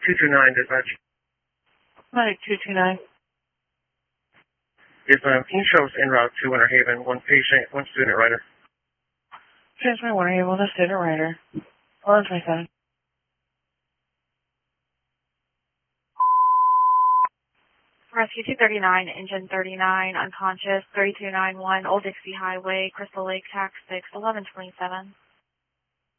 229 dispatch. Medic 229. Yes, ma'am. Can you show us en route to Winter Haven? One patient, one student rider. Transfer Winter Haven, one student rider. 1127. Rescue 239, engine 39, unconscious, 3291, Old Dixie Highway, Crystal Lake, tax 6, 1127.